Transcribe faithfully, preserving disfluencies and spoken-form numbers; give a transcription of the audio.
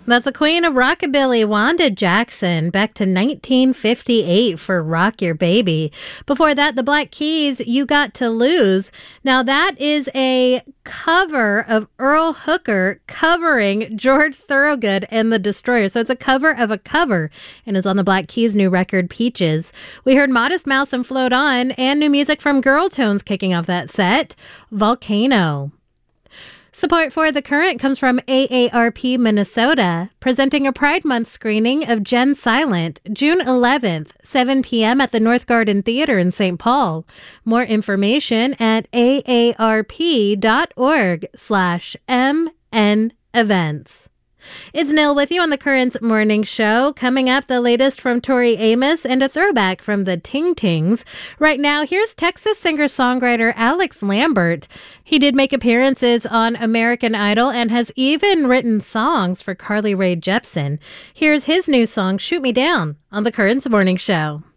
That's the queen of rockabilly, Wanda Jackson, back to nineteen fifty-eight for Rock Your Baby. Before that, the Black Keys, You Got to Lose. Now, that is a cover of Earl Hooker covering George Thorogood and the Destroyers. So it's a cover of a cover, and it's on the Black Keys' new record, Peaches. We heard Modest Mouse and Float On, and new music from Girl Tones kicking off that set, Volcano. Support for The Current comes from A A R P Minnesota, presenting a Pride Month screening of Jen Silent, June eleventh, seven p.m. at the North Garden Theater in Saint Paul. More information at aarp.org slash mn events. It's Nil with you on the Currents Morning Show. Coming up, the latest from Tori Amos and a throwback from the Ting Tings. Right now, here's Texas singer-songwriter Alex Lambert. He did make appearances on American Idol and has even written songs for Carly Rae Jepsen. Here's his new song, Shoot Me Down, on the Currents Morning Show.